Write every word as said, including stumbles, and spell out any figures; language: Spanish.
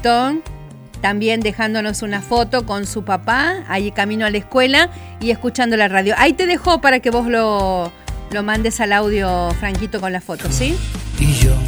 Franquito, también dejándonos una foto con su papá, ahí camino a la escuela y escuchando la radio. Ahí te dejo para que vos lo, lo mandes al audio, Franquito, con la foto, ¿sí? Y yo